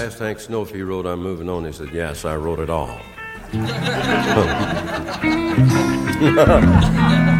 asked Hank Snow if he wrote I'm Moving On. He said, yes, I wrote it all.